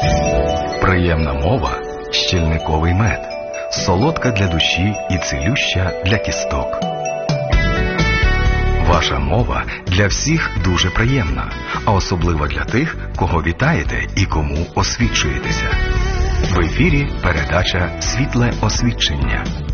Приємна мова – щільниковий мед, солодка для душі і цілюща для кісток. Ваша мова для всіх дуже приємна, а особливо для тих, кого вітаєте і кому освічуєтеся. В ефірі передача «Світле освідчення».